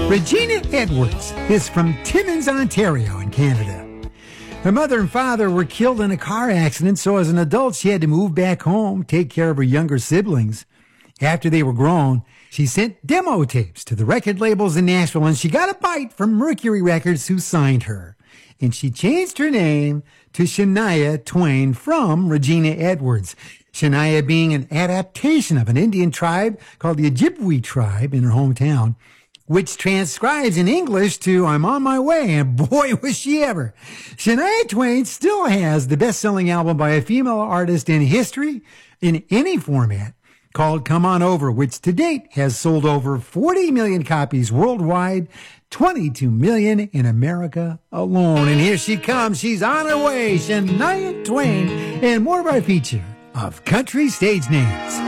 Regina Edwards is from Timmins, Ontario in Canada. Her mother and father were killed in a car accident, so as an adult she had to move back home, take care of her younger siblings. After they were grown, she sent demo tapes to the record labels in Nashville, and she got a bite from Mercury Records, who signed her. And she changed her name to Shania Twain from Regina Edwards. Shania being an adaptation of an Indian tribe called the Ojibwe tribe in her hometown, which transcribes in English to "I'm on my way," and boy, was she ever. Shania Twain still has the best-selling album by a female artist in history in any format, called Come On Over, which to date has sold over 40 million copies worldwide, 22 million in America alone. And here she comes. She's on her way, Shania Twain, and more of our feature of Country Stage Names.